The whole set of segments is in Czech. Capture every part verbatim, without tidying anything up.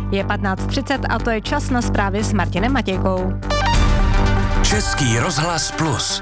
Je patnáct třicet a to je čas na zprávy s Martinem Matějkou. Český rozhlas Plus.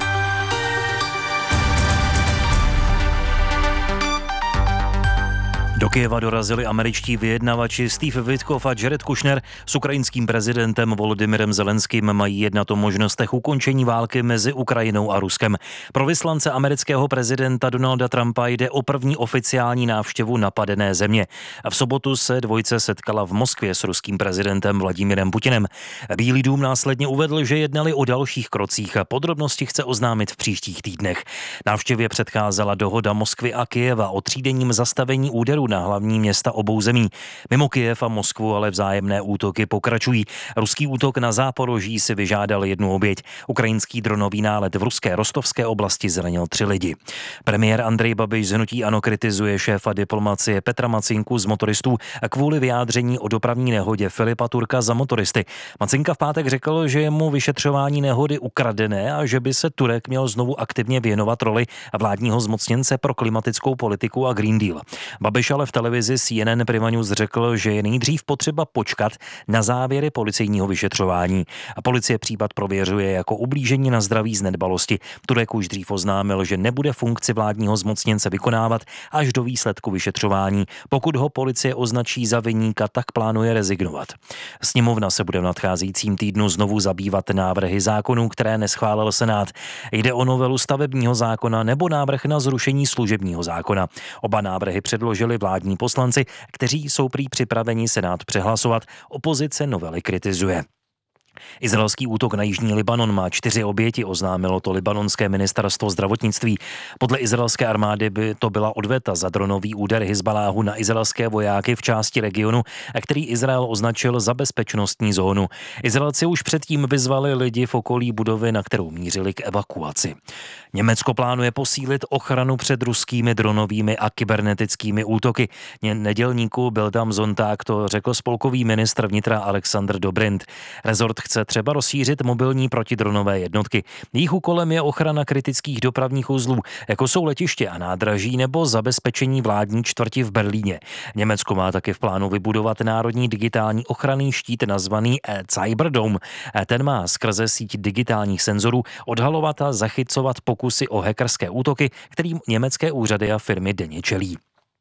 Do Kyjeva dorazili američtí vyjednavači Steve Witkoff a Jared Kushner. S ukrajinským prezidentem Volodymyrem Zelenským mají jednat o možnostech ukončení války mezi Ukrajinou a Ruskem. Pro vyslance amerického prezidenta Donalda Trumpa jde o první oficiální návštěvu napadené země. V sobotu se dvojice setkala v Moskvě s ruským prezidentem Vladimírem Putinem. Bílý dům následně uvedl, že jednali o dalších krocích a podrobnosti chce oznámit v příštích týdnech. Návštěvě předcházela dohoda Moskvy a Kyjeva o třídenním zastavení úderu na hlavní města obou zemí. Mimo Kyjev a Moskvu ale vzájemné útoky pokračují. Ruský útok na Záporoží si vyžádal jednu oběť. Ukrajinský dronový nálet v ruské rostovské oblasti zranil tři lidi. Premiér Andrej Babiš z hnutí ANO kritizuje šéfa diplomacie Petra Macinku z motoristů kvůli vyjádření o dopravní nehodě Filipa Turka za motoristy. Macinka v pátek řekl, že je mu vyšetřování nehody ukradené a že by se Turek měl znovu aktivně věnovat roli vládního zmocněnce pro klimatickou politiku a Green Deal. Babiš ale v televizi C N N Prima News řekl, že je nejdřív potřeba počkat na závěry policejního vyšetřování. A policie případ prověřuje jako ublížení na zdraví z nedbalosti. Turek už dřív oznámil, že nebude funkci vládního zmocněnce vykonávat až do výsledku vyšetřování. Pokud ho policie označí za viníka, tak plánuje rezignovat. Sněmovna se bude v nadcházejícím týdnu znovu zabývat návrhy zákonů, které neschválil Senát. Jde o novelu stavebního zákona nebo návrh na zrušení služebního zákona. Oba návrhy předložili vládní poslanci, kteří jsou prý připraveni Senát přehlasovat. Opozice novely kritizuje. Izraelský útok na jižní Libanon má čtyři oběti, oznámilo to libanonské ministerstvo zdravotnictví. Podle izraelské armády by to byla odveta za dronový úder Hizbaláhu na izraelské vojáky v části regionu, který Izrael označil za bezpečnostní zónu. Izraelci už předtím vyzvali lidi v okolí budovy, na kterou mířili, k evakuaci. Německo plánuje posílit ochranu před ruskými dronovými a kybernetickými útoky. Nedělníku Bild am Sonntag to řekl spolkový ministr vnitra Alexander Dobrindt. Rezort chce třeba rozšířit mobilní protidronové jednotky. Jejich úkolem je ochrana kritických dopravních uzlů, jako jsou letiště a nádraží nebo zabezpečení vládní čtvrti v Berlíně. Německo má taky v plánu vybudovat národní digitální ochranný štít nazvaný Cyberdome. Ten má skrze síť digitálních senzorů odhalovat a zachycovat pokusy o hackerské útoky, kterým německé úřady a firmy denně čelí.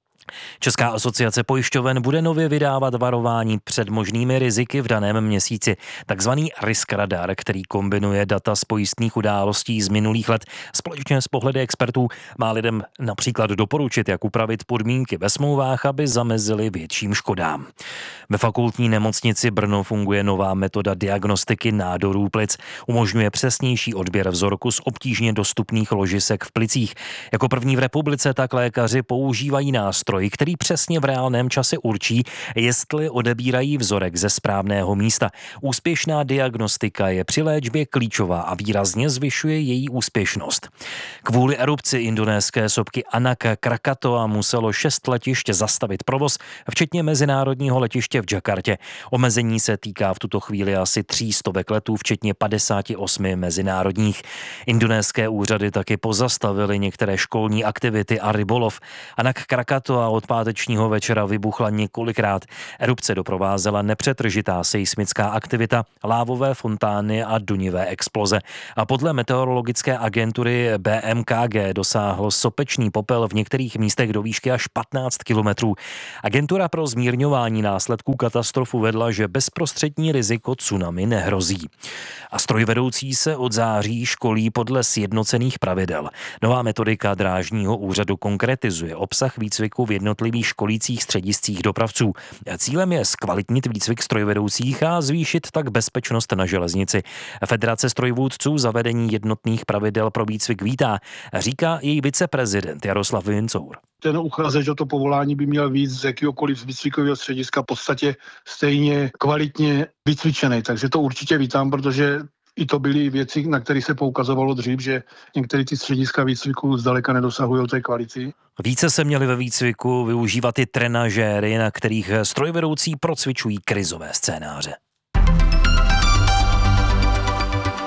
Česká asociace pojišťoven bude nově vydávat varování před možnými riziky v daném měsíci. Takzvaný Risk Radar, který kombinuje data z pojistných událostí z minulých let společně s pohledy expertů, má lidem například doporučit, jak upravit podmínky ve smlouvách, aby zamezili větším škodám. Ve fakultní nemocnici Brno funguje nová metoda diagnostiky nádorů plic. Umožňuje přesnější odběr vzorku z obtížně dostupných ložisek v plicích. Jako první v republice tak lékaři používají nástroj, který přesně v reálném čase určí, jestli odebírají vzorek ze správného místa. Úspěšná diagnostika je při léčbě klíčová a výrazně zvyšuje její úspěšnost. Kvůli erupci indonéské sopky Anak Krakatoa muselo šest letišť zastavit provoz, včetně mezinárodního letiště v Jakartě. Omezení se týká v tuto chvíli asi tří stovek letů, včetně padesát osm mezinárodních. Indonéské úřady taky pozastavily některé školní aktivity a rybolov. Anak Krakatoa od pátečního večera vybuchla několikrát. Erupce doprovázela nepřetržitá seismická aktivita, lávové fontány a dunivé exploze. A podle meteorologické agentury B M K G dosáhl sopečný popel v některých místech do výšky až patnáct kilometrů. Agentura pro zmírňování následků katastrofu vedla, že bezprostřední riziko tsunami nehrozí. A strojvedoucí se od září školí podle sjednocených pravidel. Nová metodika drážního úřadu konkretizuje obsah výcviku v jednotlivých školících střediscích dopravců. Cílem je zkvalitnit výcvik strojvedoucích a zvýšit tak bezpečnost na železnici. Federace strojvůdců zavedení jednotných pravidel pro výcvik vítá, říká její viceprezident Jaroslav Vincour. Ten uchazeč o to povolání by měl víc z jakýhokoliv výcvikového střediska v podstatě stejně kvalitně vycvičený. Takže to určitě vítám, protože i to byly věci, na které se poukazovalo dřív, že některé ty střediska výcviku zdaleka nedosahují té kvality. Více se měly ve výcviku využívat i trenažéry, na kterých strojvedoucí procvičují krizové scénáře.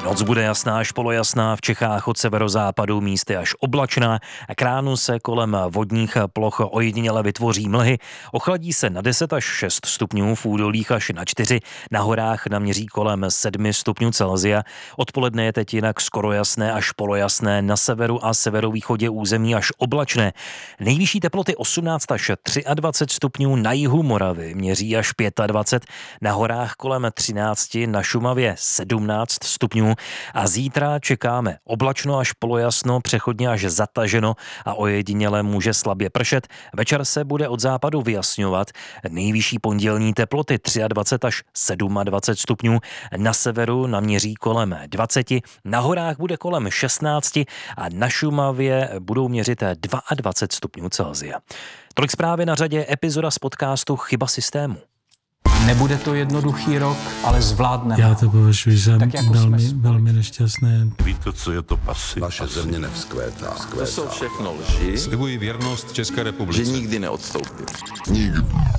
Noc bude jasná až polojasná, v Čechách od severozápadu místy až oblačná a k ránu se kolem vodních ploch ojediněle vytvoří mlhy. Ochladí se na deset až šest stupňů, v údolích až na čtyři, na horách naměří kolem sedm stupňů Celsia. Odpoledne je teď jinak skoro jasné až polojasné, na severu a severovýchodě území až oblačné. Nejvyšší teploty osmnáct až dvacet tři stupňů, na jihu Moravy měří až dvacet pět, na horách kolem třináct, na Šumavě sedmnáct stupňů a zítra čekáme oblačno až polojasno, přechodně až zataženo a ojediněle může slabě pršet. Večer se bude od západu vyjasňovat. Nejvyšší pondělní teploty dvacet tři až dvacet sedm stupňů, na severu naměří kolem dvacet, na horách bude kolem šestnáct a na Šumavě budou měřit dvacet dva stupňů Celsia. Tolik zprávy na řadě, epizoda z podcastu Chyba systému. Nebude to jednoduchý rok, ale zvládneme. Já to považuji za jako velmi, velmi nešťastné. Víte, co je to pasy? Naše země nevzkvétá. To jsou všechno lži. Slibuji věrnost České republice. Že nikdy neodstoupím. Nikdy.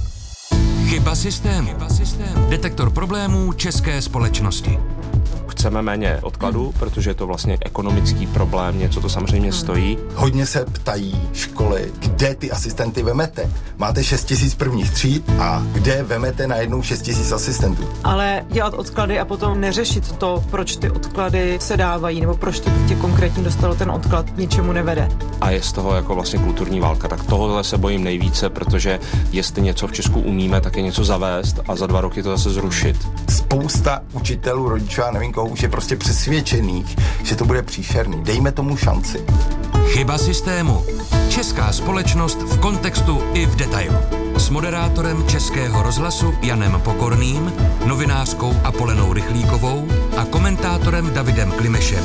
Chyba systému. Detektor problémů české společnosti. Chceme méně odkladu, protože je to vlastně ekonomický problém, něco to samozřejmě stojí. Hodně se ptají školy, kde ty asistenty vemete. Máte šest tisíc prvních tříd a kde vemete najednou šest tisíc asistentů. Ale dělat odklady a potom neřešit to, proč ty odklady se dávají, nebo proč to dítě konkrétně dostalo ten odklad, ničemu nevede. A je z toho jako vlastně kulturní válka. Tak tohohle se bojím nejvíce, protože jestli něco v Česku umíme, tak je něco zavést a za dva roky to zase zrušit. Spousta učitelů, rodičů, já nevím koho, už je prostě přesvědčených, že to bude příšerný. Dejme tomu šanci. Chyba systému. Česká společnost v kontextu i v detailu. S moderátorem Českého rozhlasu Janem Pokorným, novinářkou Apolenou Rychlíkovou a komentátorem Davidem Klimešem.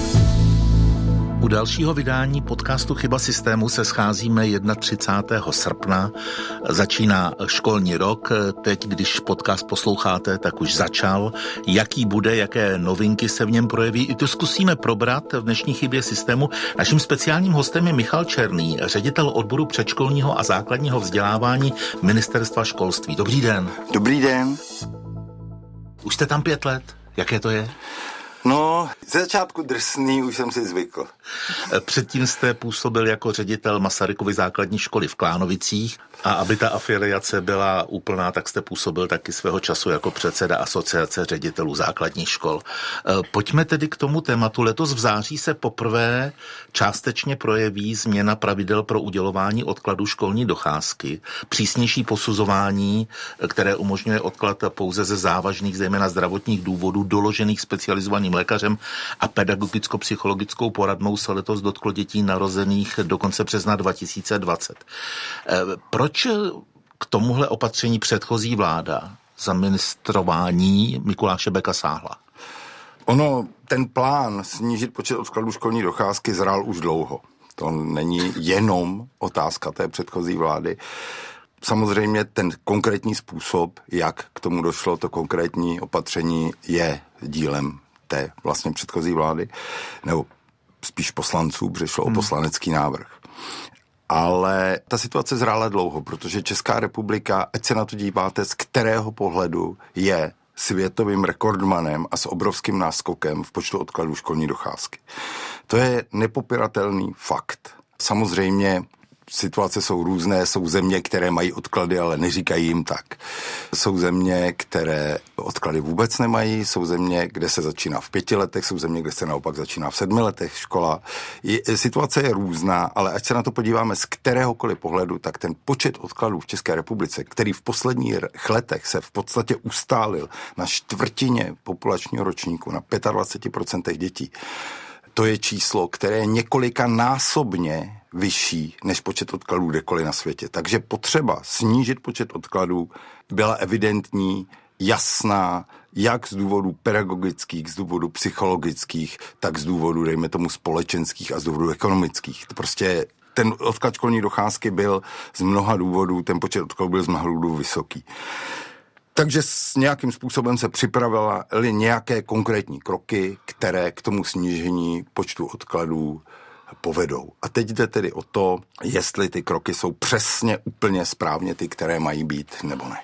U dalšího vydání podcastu Chyba systému se scházíme třicátého prvního srpna. Začíná školní rok. Teď, když podcast posloucháte, tak už začal. Jaký bude, jaké novinky se v něm projeví, i to zkusíme probrat v dnešní Chybě systému. Naším speciálním hostem je Michal Černý, ředitel odboru předškolního a základního vzdělávání Ministerstva školství. Dobrý den. Dobrý den. Už jste tam pět let. Jaké to je? No, ze začátku drsný, už jsem si zvykl. Předtím jste působil jako ředitel Masarykovy základní školy v Klánovicích a aby ta afiliace byla úplná, tak jste působil taky svého času jako předseda Asociace ředitelů základních škol. Pojďme tedy k tomu tématu. Letos v září se poprvé částečně projeví změna pravidel pro udělování odkladu školní docházky, přísnější posuzování, které umožňuje odklad pouze ze závažných, zejména zdravotních důvodů, doložených specializovaným lékařem a pedagogicko-psychologickou poradnou se letos dotklo dětí narozených do konce března dva tisíce dvacet. Proč k tomuhle opatření předchozí vláda za ministrování Mikuláše Beka sáhla? Ono, ten plán snížit počet odkladů školní docházky zrál už dlouho. To není jenom otázka té předchozí vlády. Samozřejmě ten konkrétní způsob, jak k tomu došlo, to konkrétní opatření je dílem té vlastně předchozí vlády, nebo spíš poslanců, protože šlo hmm. o poslanecký návrh. Ale ta situace zrála dlouho, protože Česká republika, ať se na to díváte, z kterého pohledu je světovým rekordmanem a s obrovským náskokem v počtu odkladů školní docházky. To je nepopiratelný fakt. Samozřejmě situace jsou různé, jsou země, které mají odklady, ale neříkají jim tak. Jsou země, které odklady vůbec nemají, jsou země, kde se začíná v pěti letech, jsou země, kde se naopak začíná v sedmi letech škola. Je, situace je různá, ale ať se na to podíváme z kteréhokoliv pohledu, tak ten počet odkladů v České republice, který v posledních letech se v podstatě ustálil na čtvrtině populačního ročníku, na dvacet pět procent dětí, to je číslo, které je několikanásobně vyšší než počet odkladů kdekoliv na světě. Takže potřeba snížit počet odkladů byla evidentní, jasná, jak z důvodů pedagogických, z důvodů psychologických, tak z důvodů, dejme tomu, společenských a z důvodů ekonomických. To prostě ten odklad školní docházky byl z mnoha důvodů, ten počet odkladů byl z mnoha důvodů vysoký. Takže s nějakým způsobem se připravily nějaké konkrétní kroky, které k tomu snížení počtu odkladů povedou. A teď jde tedy o to, jestli ty kroky jsou přesně úplně správně ty, které mají být, nebo ne.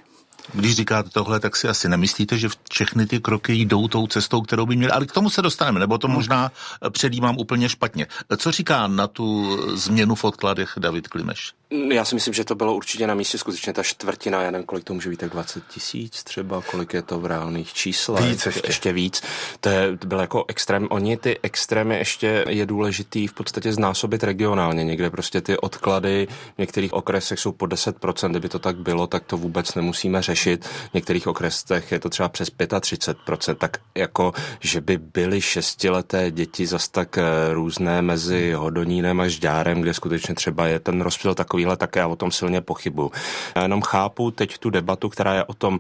Když říkáte tohle, tak si asi nemyslíte, že všechny ty kroky jdou tou cestou, kterou by měly, ale k tomu se dostaneme, nebo to možná předjímám úplně špatně. Co říká na tu změnu v odkladech David Klimeš? Já si myslím, že to bylo určitě na místě skutečně ta čtvrtina, já nevím, kolik to může být, tak dvacet tisíc třeba, kolik je to v reálných číslech. Víc ještě. ještě víc. To, je, to byl jako extrém. Oni ty extrémy ještě je důležitý v podstatě znásobit regionálně. Někde prostě ty odklady v některých okresech jsou po deset procent, kdyby to tak bylo, tak to vůbec nemusíme řešit. V některých okresech je to třeba přes třicet pět procent, tak jako, že by byly šestileté děti zas tak různé mezi Hodonínem a Žďárem, kde skutečně třeba je ten rozptyl takový, tak já o tom silně pochybuju. Já jenom chápu teď tu debatu, která je o tom,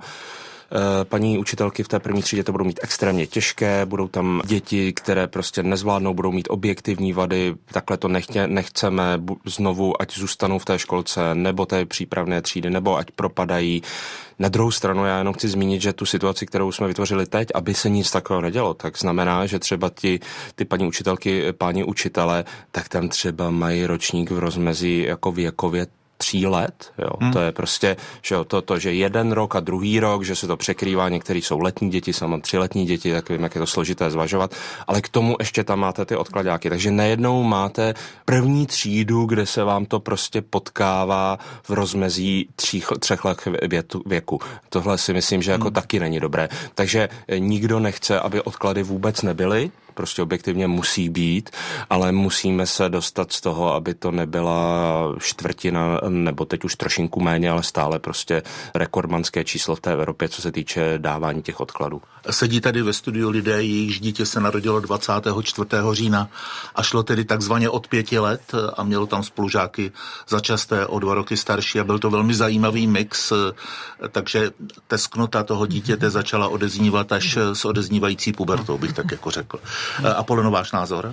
paní učitelky v té první třídě to budou mít extrémně těžké, budou tam děti, které prostě nezvládnou, budou mít objektivní vady, takhle to nechtě, nechceme znovu, ať zůstanou v té školce, nebo té přípravné třídy, nebo ať propadají. Na druhou stranu já jenom chci zmínit, že tu situaci, kterou jsme vytvořili teď, aby se nic takového nedělo, tak znamená, že třeba ti, ty paní učitelky, páni učitele, tak tam třeba mají ročník v rozmezí jako věkově tří let, jo. Hmm. To je prostě, že jo, to, to, že jeden rok a druhý rok, že se to překrývá, některý jsou letní děti, samo třiletní děti, tak vím, jak je to složité zvažovat, ale k tomu ještě tam máte ty odkladáky, takže najednou máte první třídu, kde se vám to prostě potkává v rozmezí tří, třech let věku. Tohle si myslím, že jako hmm. taky není dobré. Takže nikdo nechce, aby odklady vůbec nebyly, prostě objektivně musí být, ale musíme se dostat z toho, aby to nebyla čtvrtina, nebo teď už trošinku méně, ale stále prostě rekordmanské číslo v té Evropě, co se týče dávání těch odkladů. Sedí tady ve studiu lidé, jejichž dítě se narodilo dvacátého čtvrtého října a šlo tedy takzvaně od pěti let a mělo tam spolužáky začasté o dva roky starší a byl to velmi zajímavý mix, takže tesknota toho dítěte začala odeznívat až s odeznívající pubertou, bych tak jako řekl. Apoleno, váš názor?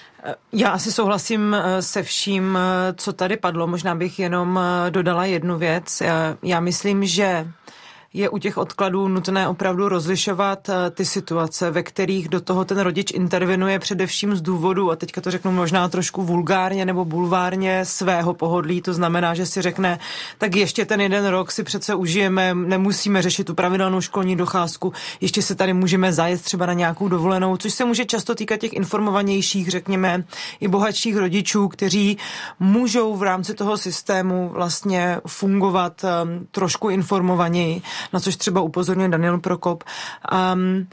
Já asi souhlasím se vším, co tady padlo. Možná bych jenom dodala jednu věc. Já myslím, že je u těch odkladů nutné opravdu rozlišovat ty situace, ve kterých do toho ten rodič intervenuje především z důvodu, a teďka to řeknu možná trošku vulgárně nebo bulvárně, svého pohodlí. To znamená, že si řekne, tak ještě ten jeden rok si přece užijeme, nemusíme řešit tu pravidelnou školní docházku, ještě se tady můžeme zajet třeba na nějakou dovolenou, což se může často týkat těch informovanějších, řekněme, i bohatších rodičů, kteří můžou v rámci toho systému vlastně fungovat um, trošku informovaněji, na což třeba upozorňuje Daniel Prokop. Um,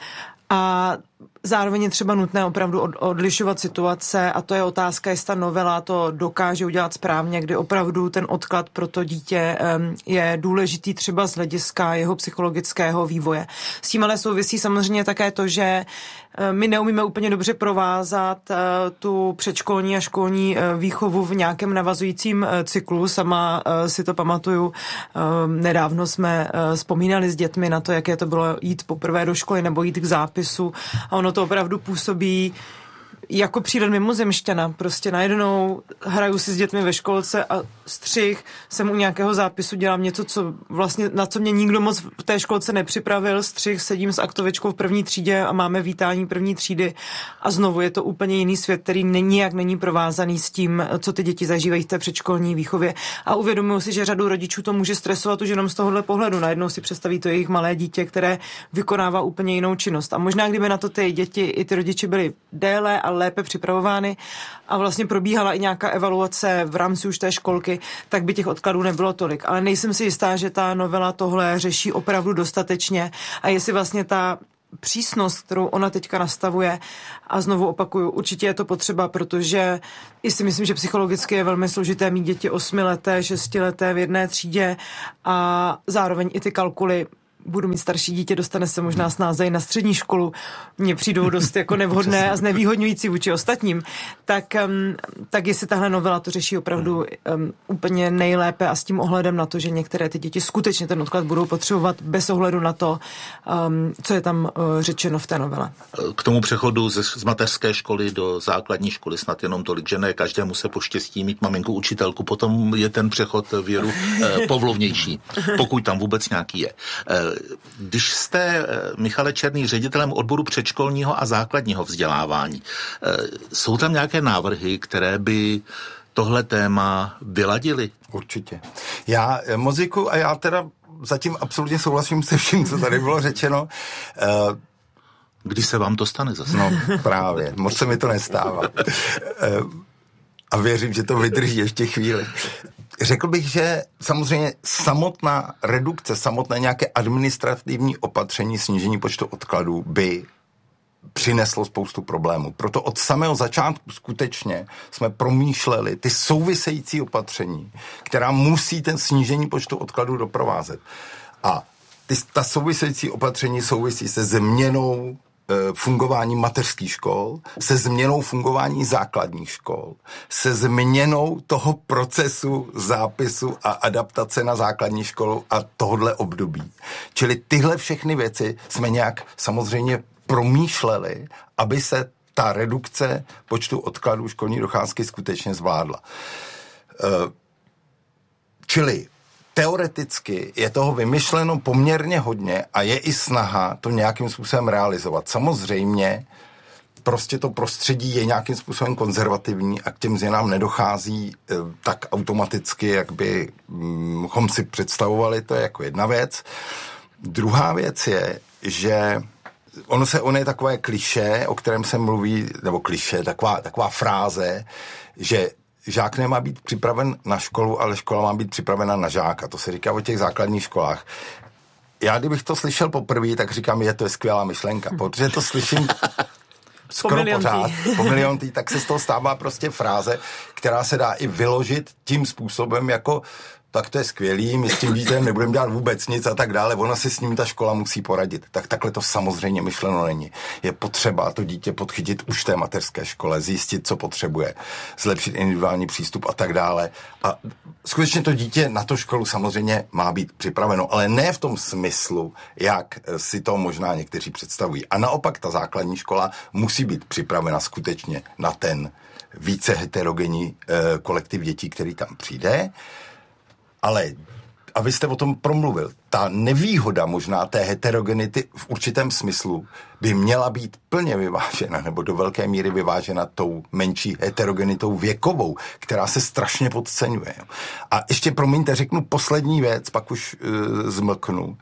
a zároveň je třeba nutné opravdu od, odlišovat situace a to je otázka, jestli ta novela to dokáže udělat správně, kdy opravdu ten odklad pro to dítě um, je důležitý třeba z hlediska jeho psychologického vývoje. S tím ale souvisí samozřejmě také to, že my neumíme úplně dobře provázat uh, tu předškolní a školní uh, výchovu v nějakém navazujícím uh, cyklu. Sama uh, si to pamatuju. Uh, nedávno jsme uh, vzpomínali s dětmi na to, jaké to bylo jít poprvé do školy nebo jít k zápisu. A ono to opravdu působí jako příroda mimozemšťana. Prostě najednou hraju si s dětmi ve školce a střih jsem u nějakého zápisu, dělám něco, co vlastně, na co mě nikdo moc v té školce nepřipravil. Střih, sedím s aktovičkou v první třídě a máme vítání první třídy a znovu je to úplně jiný svět, který nijak není provázaný s tím, co ty děti zažívají v té předškolní výchově. A uvědomuji si, že řadu rodičů to může stresovat už jenom z tohohle pohledu. Najednou si představí to jejich malé dítě, které vykonává úplně jinou činnost. A možná, kdyby na to ty děti i ty rodiče byli déle a lépe připravovány a vlastně probíhala i nějaká evaluace v rámci už té školky, tak by těch odkladů nebylo tolik. Ale nejsem si jistá, že ta novela tohle řeší opravdu dostatečně a jestli vlastně ta přísnost, kterou ona teďka nastavuje, a znovu opakuju, určitě je to potřeba, protože i si myslím, že psychologicky je velmi složité mít děti osmileté, šestileté v jedné třídě a zároveň i ty kalkuly. Budu mít starší dítě, dostane se možná snáze i na střední školu, mně přijdou dost jako nevhodné a znevýhodňující vůči ostatním, tak, um, tak jestli tahle novela to řeší opravdu um, úplně nejlépe a s tím ohledem na to, že některé ty děti skutečně ten odklad budou potřebovat bez ohledu na to, um, co je tam uh, řečeno v té novele. K tomu přechodu z, z mateřské školy do základní školy snad jenom tolik, že ne každému se poštěstí mít maminku učitelku, potom je ten přechod věru eh, povlovnější, pokud tam vůbec nějaký je. Eh, Když jste, Michale Černý, ředitelem odboru předškolního a základního vzdělávání, jsou tam nějaké návrhy, které by tohle téma vyladily? Určitě. Já, Moziku, a já teda zatím absolutně souhlasím se vším, co tady bylo řečeno. Kdy se vám to stane zase? No právě, moc se mi to nestává. A věřím, že to vydrží ještě chvíli. Řekl bych, že samozřejmě samotná redukce, samotné nějaké administrativní opatření, snížení počtu odkladů by přineslo spoustu problémů. Proto od samého začátku skutečně jsme promýšleli ty související opatření, která musí ten snížení počtu odkladů doprovázet. A ty, ta související opatření souvisí se změnou fungování mateřských škol, se změnou fungování základních škol, se změnou toho procesu zápisu a adaptace na základní školu a tohodle období. Čili tyhle všechny věci jsme nějak samozřejmě promýšleli, aby se ta redukce počtu odkladů školní docházky skutečně zvládla. Čili teoreticky je toho vymyšleno poměrně hodně a je i snaha to nějakým způsobem realizovat. Samozřejmě prostě to prostředí je nějakým způsobem konzervativní a k těm změnám nedochází e, tak automaticky, jak bychom si představovali, to je jako jedna věc. Druhá věc je, že ono se, ono je takové klišé, o kterém se mluví, nebo klišé, taková, taková fráze, že žák nemá být připraven na školu, ale škola má být připravena na žáka. To se říká o těch základních školách. Já, kdybych to slyšel poprvé, tak říkám, je to je skvělá myšlenka, protože to slyším skoro po pořád, po miliontý, tak se z toho stává prostě fráze, která se dá i vyložit tím způsobem jako tak to je skvělý, my s tím dítem nebudeme dělat vůbec nic a tak dále, ona si s ním ta škola musí poradit. Tak takhle to samozřejmě myšleno není. Je potřeba to dítě podchytit už v té mateřské škole, zjistit, co potřebuje, zlepšit individuální přístup a tak dále. A skutečně to dítě na tu školu samozřejmě má být připraveno, ale ne v tom smyslu, jak si to možná někteří představují. A naopak ta základní škola musí být připravena skutečně na ten více heterogenní eh, kolektiv dětí, který tam přijde. Ale, a vy jste o tom promluvil, ta nevýhoda možná té heterogenity v určitém smyslu by měla být plně vyvážena, nebo do velké míry vyvážena tou menší heterogenitou věkovou, která se strašně podceňuje. A ještě, promiňte, řeknu poslední věc, pak už uh, zmlknu.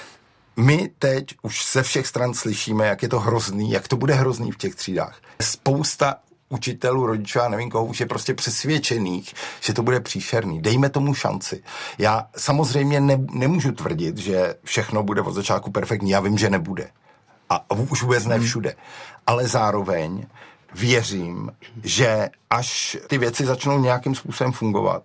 My teď už ze všech stran slyšíme, jak je to hrozný, jak to bude hrozný v těch třídách. Spousta učitelů, rodičů, já nevím koho, už je prostě přesvědčených, že to bude příšerný. Dejme tomu šanci. Já samozřejmě ne, nemůžu tvrdit, že všechno bude od začátku perfektní. Já vím, že nebude. A už vůbec ne všude. Ale zároveň věřím, že až ty věci začnou nějakým způsobem fungovat,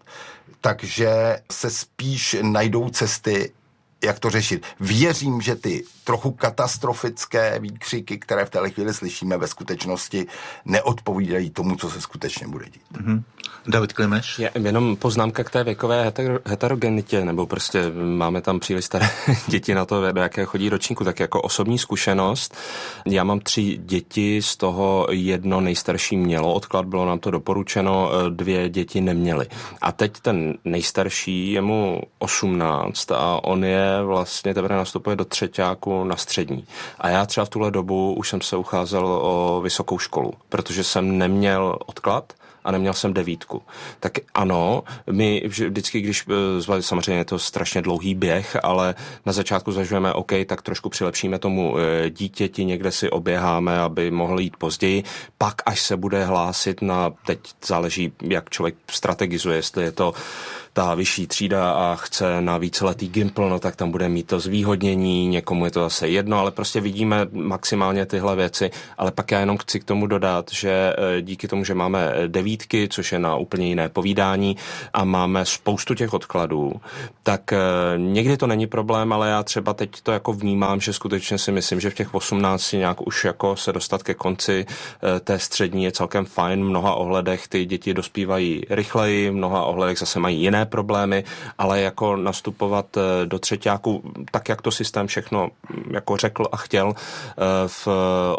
takže se spíš najdou cesty, jak to řešit. Věřím, že ty trochu katastrofické výkřiky, které v téhle chvíli slyšíme, ve skutečnosti neodpovídají tomu, co se skutečně bude dít. Mm-hmm. David Klimeš? Je, jenom poznámka k té věkové heterogenitě, nebo prostě máme tam příliš staré děti na to, do jaké chodí ročníku, tak jako osobní zkušenost. Já mám tři děti, z toho jedno nejstarší mělo odklad, bylo nám to doporučeno, dvě děti neměly. A teď ten nejstarší, je mu osmnáct a on je vlastně teprve nastupuje do třeťáku na střední. A já třeba v tuhle dobu už jsem se ucházel o vysokou školu, protože jsem neměl odklad a neměl jsem devítku. Tak ano, my vždycky, když zvali, samozřejmě je to strašně dlouhý běh, ale na začátku zažujeme, OK, tak trošku přilepšíme tomu dítěti, někde si oběháme, aby mohl jít později, pak až se bude hlásit na, teď záleží, jak člověk strategizuje, jestli je to ta vyšší třída a chce na víceletý gimpl, no tak tam bude mít to zvýhodnění, někomu je to zase jedno, ale prostě vidíme maximálně tyhle věci, ale pak já jenom chci k tomu dodat, že díky tomu, že máme devítky, což je na úplně jiné povídání a máme spoustu těch odkladů, tak někdy to není problém, ale já třeba teď to jako vnímám, že skutečně si myslím, že v těch osmnácti nějak už jako se dostat ke konci té střední je celkem fajn, v mnoha ohledech ty děti dospívají rychleji, v mnoha ohledech zase mají jiné problémy, ale jako nastupovat do třeťáku, tak jak to systém všechno jako řekl a chtěl v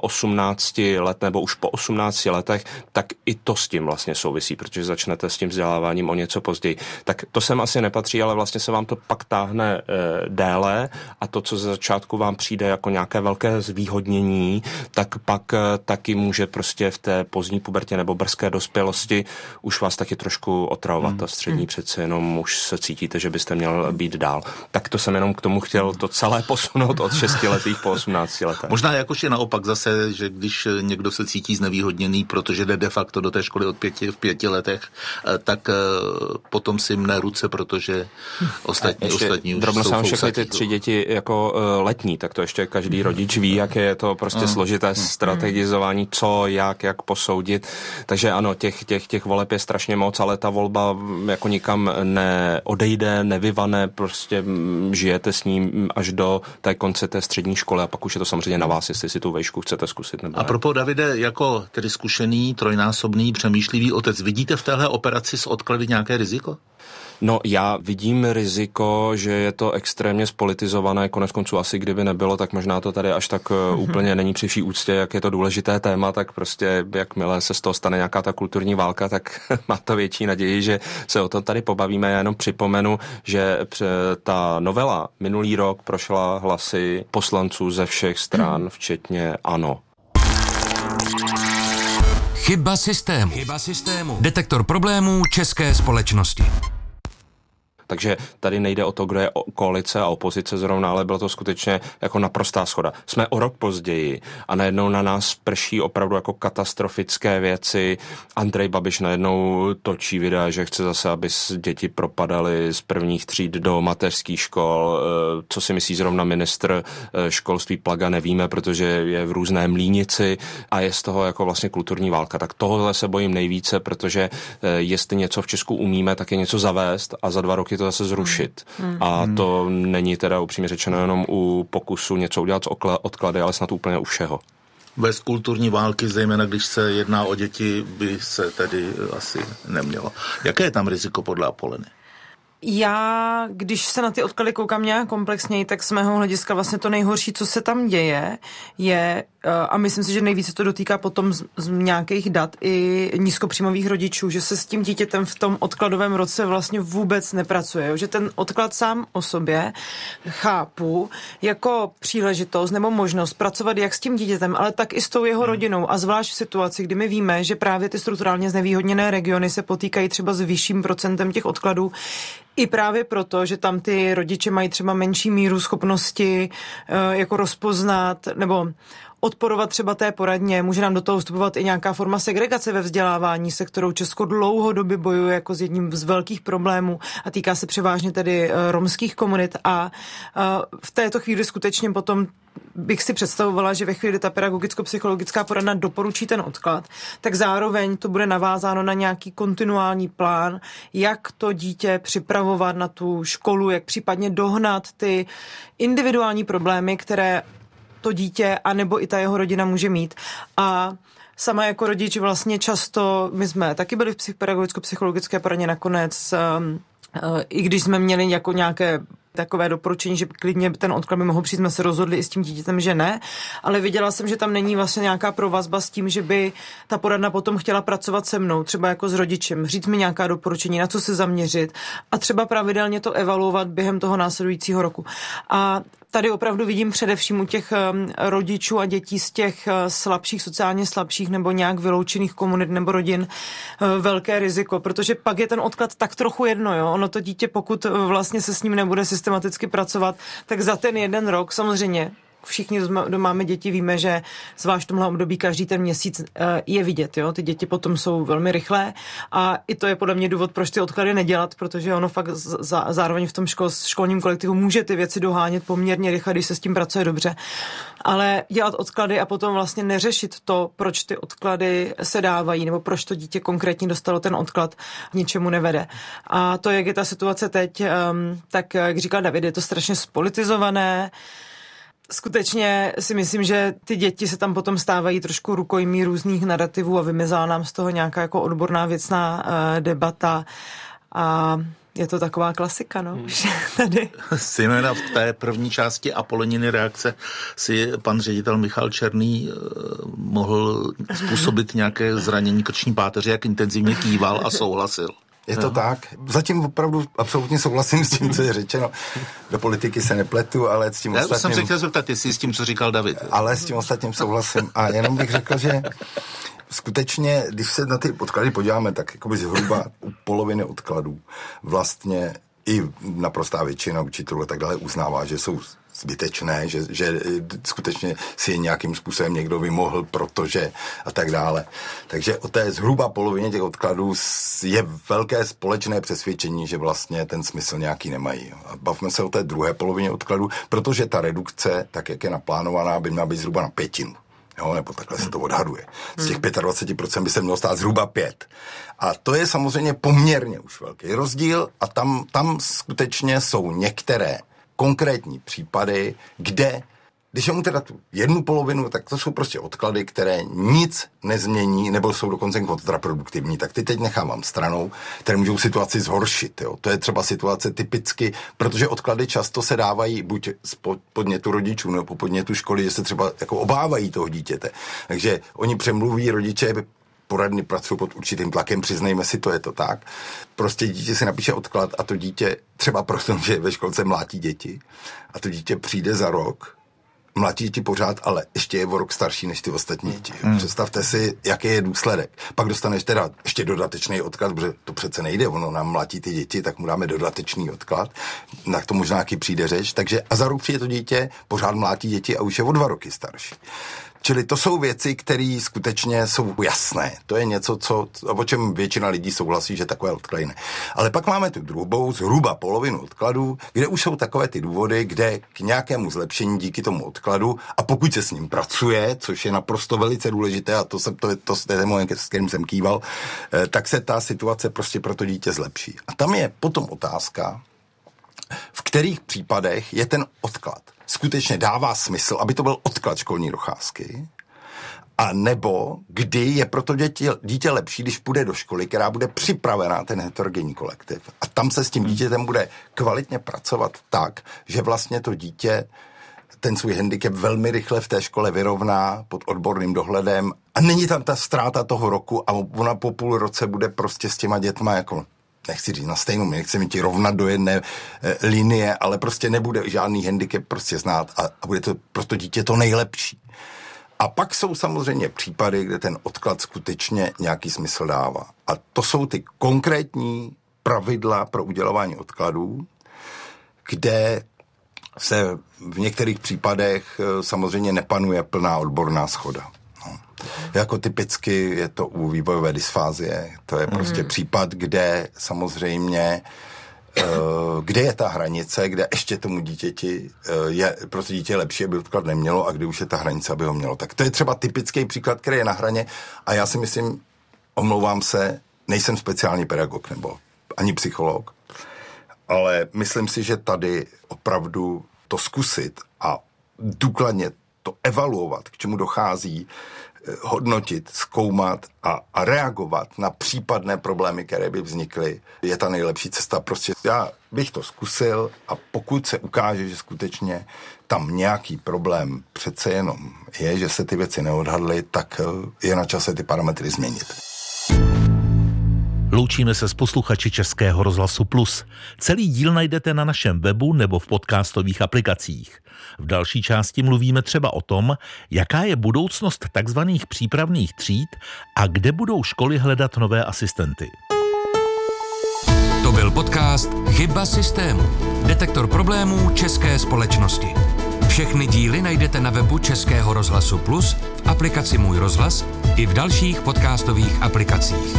osmnácti let nebo už po osmnácti letech, tak i to s tím vlastně souvisí, protože začnete s tím vzděláváním o něco později. Tak to sem asi nepatří, ale vlastně se vám to pak táhne déle a to, co ze začátku vám přijde jako nějaké velké zvýhodnění, tak pak taky může prostě v té pozdní pubertě nebo brzké dospělosti už vás taky trošku otravovat. Ta střední přece jenom jenom už se cítíte, že byste měl být dál. Tak to jsem jenom k tomu chtěl to celé posunout od šestiletých po osmnácti letech. Možná jakož je naopak zase, že když někdo se cítí znevýhodněný, protože jde de facto do té školy od pěti v pěti letech, tak potom si mne ruce, protože ostatní, ostatní už jsou fousatí. Všechny ty tři děti jako letní, tak to ještě každý rodič ví, jak je to prostě mm. složité strategizování, co, jak, jak posoudit. Takže ano, těch, těch, těch voleb je strašně moc, ale ta volba jako nikam neodejde, nevyvane, prostě žijete s ním až do té konce té střední školy a pak už je to samozřejmě na vás, jestli si tu vejšku chcete zkusit. Nebo a propos, Davide, jako tedy zkušený, trojnásobný, přemýšlivý otec, vidíte v téhle operaci s odklady nějaké riziko? No, já vidím riziko, že je to extrémně spolitizované, konec konců asi kdyby nebylo, tak možná to tady až tak mm-hmm. úplně není při vší úctě, jak je to důležité téma, tak prostě jakmile se z toho stane nějaká ta kulturní válka, tak má to větší naději, že se o tom tady pobavíme. Já jenom připomenu, že ta novela minulý rok prošla hlasy poslanců ze všech stran, mm. včetně ANO. Chyba systému. Chyba systému. Detektor problémů české společnosti. Takže tady nejde o to, kdo je koalice a opozice zrovna, ale bylo to skutečně jako naprostá shoda. Jsme o rok později a najednou na nás prší opravdu jako katastrofické věci. Andrej Babiš najednou točí videa, že chce zase, aby děti propadaly z prvních tříd do mateřských škol. Co si myslí zrovna ministr školství Plaga, nevíme, protože je v různé mlýnici a je z toho jako vlastně kulturní válka. Tak tohle se bojím nejvíce, protože jestli něco v Česku umíme, tak je něco zavést a za dva roky to zase zrušit. Hmm. A to není teda upřímně řečeno jenom u pokusu něco udělat z odklady, ale snad úplně u všeho. Bez kulturní války, zejména když se jedná o děti, by se tedy asi nemělo. Jaké je tam riziko podle Apoleny? Já, když se na ty odklady koukám nějak komplexněji, tak z mého hlediska vlastně to nejhorší, co se tam děje, je, a myslím si, že nejvíce to dotýká potom z, z nějakých dat i nízkopříjmových rodičů, že se s tím dítětem v tom odkladovém roce vlastně vůbec nepracuje. Že ten odklad sám o sobě chápu jako příležitost nebo možnost pracovat jak s tím dítětem, ale tak i s tou jeho rodinou. A zvlášť v situaci, kdy my víme, že právě ty strukturálně znevýhodněné regiony se potýkají třeba s vyšším procentem těch odkladů, i právě proto, že tam ty rodiče mají třeba menší míru schopnosti e, jako rozpoznat nebo odporovat třeba té poradně. Může nám do toho vstupovat i nějaká forma segregace ve vzdělávání, se kterou Česko dlouhodobě bojuje jako s jedním z velkých problémů a týká se převážně tedy e, romských komunit a e, v této chvíli skutečně potom bych si představovala, že ve chvíli ta pedagogicko-psychologická poradna doporučí ten odklad, tak zároveň to bude navázáno na nějaký kontinuální plán, jak to dítě připravovat na tu školu, jak případně dohnat ty individuální problémy, které to dítě anebo i ta jeho rodina může mít. A sama jako rodič vlastně často, my jsme taky byli v pedagogicko-psychologické poradně nakonec, um, uh, i když jsme měli jako nějaké takové doporučení, že klidně ten odklad by mohl přijít, jsme se rozhodli i s tím dítětem, že ne, ale viděla jsem, že tam není vlastně nějaká provazba s tím, že by ta poradna potom chtěla pracovat se mnou, třeba jako s rodičem, říct mi nějaká doporučení, na co se zaměřit a třeba pravidelně to evaluovat během toho následujícího roku. A tady opravdu vidím především u těch um, rodičů a dětí z těch uh, slabších, sociálně slabších nebo nějak vyloučených komunit nebo rodin uh, velké riziko, protože pak je ten odklad tak trochu jedno, jo. Ono to dítě, pokud uh, vlastně se s ním nebude systematicky pracovat, tak za ten jeden rok samozřejmě všichni, kdo máme děti, víme, že zvlášť v tomhle období každý ten měsíc je vidět, jo. Ty děti potom jsou velmi rychlé a i to je podle mě důvod, proč ty odklady nedělat, protože ono fakt za, zároveň v tom škol, školním kolektivu může ty věci dohánět poměrně rychle, když se s tím pracuje dobře. Ale dělat odklady a potom vlastně neřešit to, proč ty odklady se dávají, nebo proč to dítě konkrétně dostalo ten odklad, ničemu nevede. A to, jak je ta situace teď, tak jak říkal David, je to strašně spolitizované. Skutečně si myslím, že ty děti se tam potom stávají trošku rukojmí různých narativů a vymizela nám z toho nějaká jako odborná věcná uh, debata a je to taková klasika, no, hmm. tady. Zejména v té první části Apoleniny reakce si pan ředitel Michal Černý uh, mohl způsobit nějaké zranění krční páteře, jak intenzivně kýval a souhlasil. Je to tak. Zatím opravdu absolutně souhlasím s tím, co je řečeno. Do politiky se nepletu, ale s tím Já ostatním... Já jsem se chtěl zeptat, jestli s tím, co říkal David. Ale s tím ostatním souhlasím. A jenom bych řekl, že skutečně, když se na ty odklady podíváme, tak jakoby zhruba u poloviny odkladů vlastně i naprostá většina učitelů a tak dále uznává, že jsou zbytečné, že, že skutečně si je nějakým způsobem někdo vymohl, protože a tak dále. Takže o té zhruba polovině těch odkladů je velké společné přesvědčení, že vlastně ten smysl nějaký nemají. A bavme se o té druhé polovině odkladů, protože ta redukce, tak jak je naplánovaná, by měla být zhruba na pětinu. Jo, nebo takhle se to odhaduje. Z těch dvacet pět procent by se mělo stát zhruba pět. A to je samozřejmě poměrně už velký rozdíl a tam, tam skutečně jsou některé konkrétní případy, kde, když mu teda tu jednu polovinu, tak to jsou prostě odklady, které nic nezmění, nebo jsou dokonce kontraproduktivní, tak ty teď nechávám stranou, které můžou situaci zhoršit. Jo. To je třeba situace typicky, protože odklady často se dávají buď z podnětu rodičů, nebo po podnětu školy, že se třeba jako obávají toho dítěte. Takže oni přemluví rodiče, poradny pracují pod určitým tlakem, přiznejme si, to je to tak. Prostě dítě si napíše odklad a to dítě třeba proto, že ve školce mlátí děti a to dítě přijde za rok, mlátí děti pořád, ale ještě je o rok starší než ty ostatní děti. Hmm. Představte si, jaký je důsledek. Pak dostaneš teda ještě dodatečný odklad, protože to přece nejde, ono nám mlátí ty děti, tak mu dáme dodatečný odklad, na to možná jaký přijde řeč, takže a za rok přijde to dítě, pořád mlátí děti a už je o dva roky starší. Čili to jsou věci, které skutečně jsou jasné. To je něco, co, o čem většina lidí souhlasí, že takové odklady ne. Ale pak máme tu druhou, zhruba polovinu odkladů, kde už jsou takové ty důvody, kde k nějakému zlepšení díky tomu odkladu, a pokud se s ním pracuje, což je naprosto velice důležité, a to, jsem, to, to, to je téma, s kterým jsem kýval, tak se ta situace prostě pro to dítě zlepší. A tam je potom otázka, v kterých případech je ten odklad skutečně dává smysl, aby to byl odklad školní docházky, a nebo kdy je pro to dítě, dítě lepší, když půjde do školy, která bude připravená ten heterogenní kolektiv. A tam se s tím dítětem bude kvalitně pracovat tak, že vlastně to dítě ten svůj handicap velmi rychle v té škole vyrovná pod odborným dohledem a není tam ta ztráta toho roku a ona po půl roce bude prostě s těma dětma jako nechci říct na stejnou, nechci mi ti rovnat do jedné e, linie, ale prostě nebude žádný handicap prostě znát a, a bude to pro to dítě to nejlepší. A pak jsou samozřejmě případy, kde ten odklad skutečně nějaký smysl dává. A to jsou ty konkrétní pravidla pro udělování odkladů, kde se v některých případech e, samozřejmě nepanuje plná odborná shoda. Jako typicky je to u vývojové dysfázie. To je prostě mm. případ, kde samozřejmě, uh, kde je ta hranice, kde ještě tomu dítěti uh, je pro to dítě lepší, aby odklad nemělo a kdy už je ta hranice, aby ho mělo. Tak to je třeba typický příklad, který je na hraně a já si myslím, omlouvám se, nejsem speciální pedagog nebo ani psycholog, ale myslím si, že tady opravdu to zkusit a důkladně to evaluovat, k čemu dochází, hodnotit, zkoumat a, a reagovat na případné problémy, které by vznikly, je ta nejlepší cesta. Prostě já bych to zkusil a pokud se ukáže, že skutečně tam nějaký problém přece jenom je, že se ty věci neodhadly, tak je na čase ty parametry změnit. Loučíme se s posluchači Českého rozhlasu Plus. Celý díl najdete na našem webu nebo v podcastových aplikacích. V další části mluvíme třeba o tom, jaká je budoucnost takzvaných přípravných tříd a kde budou školy hledat nové asistenty. To byl podcast Chyba systému. Detektor problémů české společnosti. Všechny díly najdete na webu Českého rozhlasu Plus, v aplikaci Můj rozhlas i v dalších podcastových aplikacích.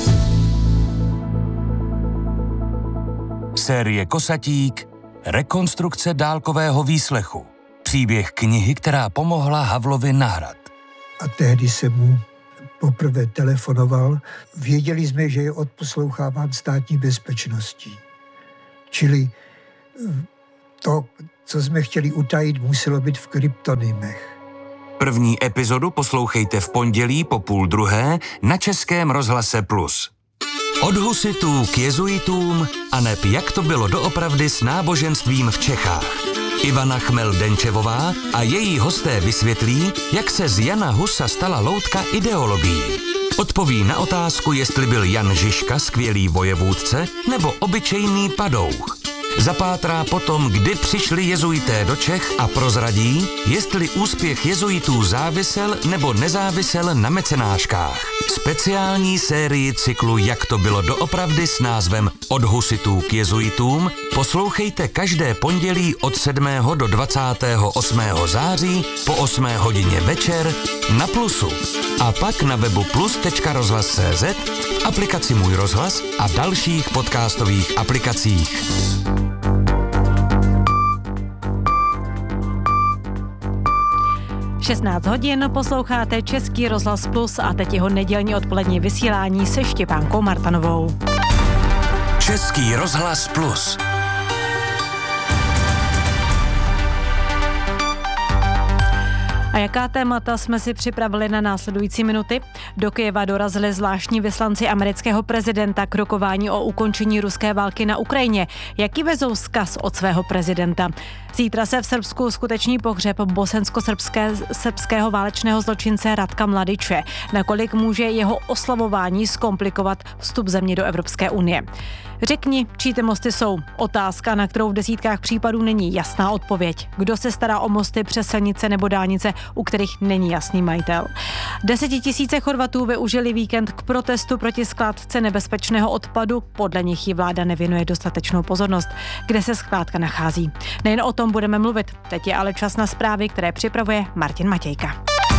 Série Kosatík, rekonstrukce dálkového výslechu. Příběh knihy, která pomohla Havlovi na hrad. A tehdy jsem mu poprvé telefonoval. Věděli jsme, že je odposloucháván státní bezpečností. Čili to, co jsme chtěli utajit, muselo být v kryptonymech. První epizodu poslouchejte v pondělí po půl druhé na Českém rozhlase Plus. Od husitů k jezuitům a neb jak to bylo doopravdy s náboženstvím v Čechách. Ivana Chmel-Denčevová a její hosté vysvětlí, jak se z Jana Husa stala loutka ideologií. Odpoví na otázku, jestli byl Jan Žižka skvělý vojevůdce nebo obyčejný padouch. Zapátrá potom, kdy přišli jezuité do Čech a prozradí, jestli úspěch jezuitů závisel nebo nezávisel na mecenáškách. Speciální sérii cyklu Jak to bylo doopravdy s názvem Od husitů k jezuitům poslouchejte každé pondělí od sedmého do dvacátého osmého září po osmé hodině večer na Plusu. A pak na webu plus tečka rozhlas tečka cé zet, v aplikaci Můj rozhlas a dalších podcastových aplikacích. šestnáct hodin posloucháte Český rozhlas Plus a teď jeho nedělní odpolední vysílání se Štěpánkou Martanovou. Český rozhlas Plus. A jaká témata jsme si připravili na následující minuty? Do Kyjeva dorazili zvláštní vyslanci amerického prezidenta k rokování o ukončení ruské války na Ukrajině. Jaký vezou vzkaz od svého prezidenta? Zítra se v Srbsku skuteční pohřeb bosensko-srbského válečného zločince Radka Mladiče. Nakolik může jeho oslavování zkomplikovat vstup země do Evropské unie? Řekni, čí ty mosty jsou. Otázka, na kterou v desítkách případů není jasná odpověď. Kdo se stará o mosty přes silnice nebo dálnice, u kterých není jasný majitel? Desetitisíce Chorvatů využili víkend k protestu proti skládce nebezpečného odpadu. Podle nich ji vláda nevěnuje dostatečnou pozornost. Kde se skládka nachází? Nejen o tom budeme mluvit. Teď je ale čas na zprávy, které připravuje Martin Matějka.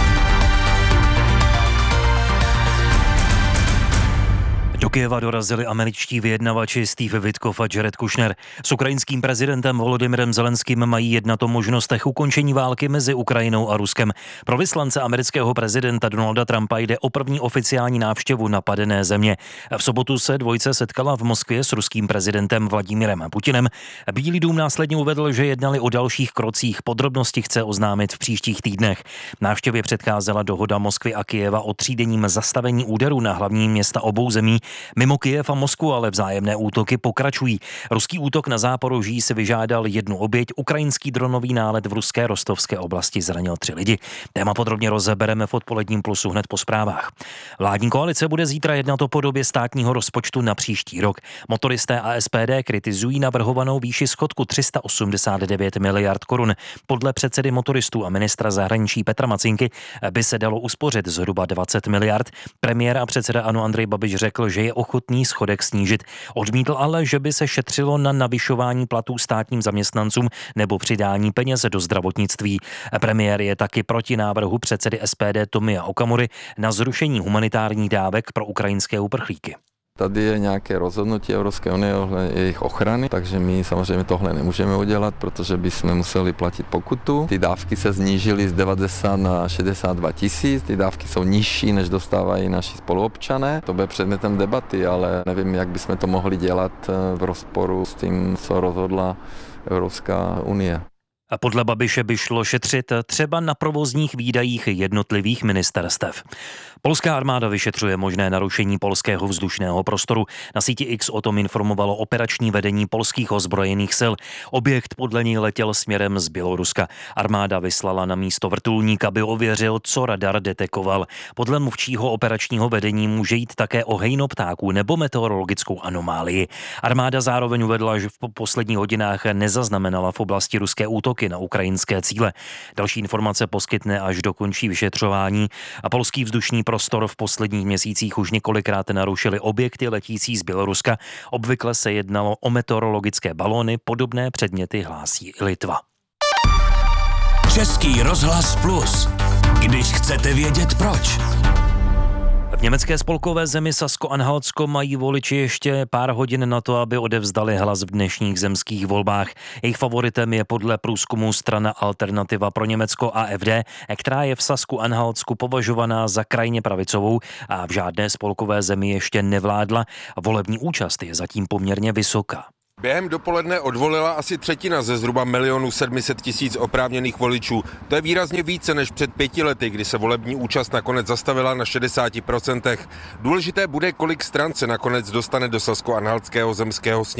Do Kyjeva dorazili američtí vyjednavači Steve Witkoff a Jared Kushner. S ukrajinským prezidentem Volodymyrem Zelenským mají jednat o možnostech ukončení války mezi Ukrajinou a Ruskem. Pro vyslance amerického prezidenta Donalda Trumpa jde o první oficiální návštěvu napadené země. V sobotu se dvojice setkala v Moskvě s ruským prezidentem Vladimírem Putinem. Bílý dům následně uvedl, že jednali o dalších krocích. Podrobnosti chce oznámit v příštích týdnech. Návštěvě předcházela dohoda Moskvy a Kyjeva o třídenním zastavení úderů na hlavní města obou zemí. Mimo Kyjev a Moskvu ale vzájemné útoky pokračují. Ruský útok na Záporoží si vyžádal jednu oběť, ukrajinský dronový nálet v ruské rostovské oblasti zranil tři lidi. Téma podrobně rozebereme v odpoledním Plusu hned po zprávách. Vládní koalice bude zítra jednat o podobě státního rozpočtu na příští rok. Motoristé a S P D kritizují navrhovanou výši schodku tři sta osmdesát devět miliard korun. Podle předsedy motoristů a ministra zahraničí Petra Macinky by se dalo uspořit zhruba dvacet miliard. Premiér a předseda ANO Andrej Babiš řekl, že je ochotný schodek snížit. Odmítl ale, že by se šetřilo na navyšování platů státním zaměstnancům nebo přidání peněz do zdravotnictví. Premiér je taky proti návrhu předsedy S P D Tomia Okamury na zrušení humanitárních dávek pro ukrajinské uprchlíky. Tady je nějaké rozhodnutí Evropské unie ohledně jejich ochrany, takže my samozřejmě tohle nemůžeme udělat, protože bychom museli platit pokutu. Ty dávky se snížily z devadesát na šedesát dva tisíc, ty dávky jsou nižší, než dostávají naši spoluobčané. To bude předmětem debaty, ale nevím, jak bychom to mohli dělat v rozporu s tím, co rozhodla Evropská unie. A podle Babiše by šlo šetřit třeba na provozních výdajích jednotlivých ministerstev. Polská armáda vyšetřuje možné narušení polského vzdušného prostoru. Na síti X o tom informovalo operační vedení polských ozbrojených sil. Objekt podle něj letěl směrem z Běloruska. Armáda vyslala na místo vrtulník, aby ověřil, co radar detekoval. Podle mluvčího operačního vedení může jít také o hejno ptáků nebo meteorologickou anomálii. Armáda zároveň uvedla, že v posledních hodinách nezaznamenala v oblasti ruské útoky na ukrajinské cíle. Další informace poskytne, až dokončí vyšetřování. A polský vzdušný prostor v posledních měsících už několikrát narušili objekty letící z Běloruska. Obvykle se jednalo o meteorologické balóny, podobné předměty hlásí i Litva. Český rozhlas Plus. Když chcete vědět proč. V německé spolkové zemi Sasko-Anhaltsko mají voliči ještě pár hodin na to, aby odevzdali hlas v dnešních zemských volbách. Jejich favoritem je podle průzkumu strana Alternativa pro Německo A F D, která je v Sasku-Anhaltsku považovaná za krajně pravicovou a v žádné spolkové zemi ještě nevládla. Volební účast je zatím poměrně vysoká. Během dopoledne odvolila asi třetina ze zhruba milionu sedm set tisíc oprávněných voličů. To je výrazně více než před pěti lety, kdy se volební účast nakonec zastavila na šedesáti procentech. Důležité bude, kolik stran se nakonec dostane do Sasko-Anhaltského zemského sněmu.